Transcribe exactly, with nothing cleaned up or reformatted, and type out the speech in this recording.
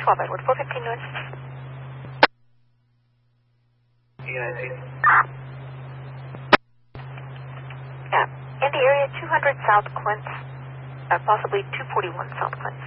twelve Edward, four fifteen north. Yeah, I see. Yeah. In the area, two hundred South Quince, uh, possibly two forty-one South Quince.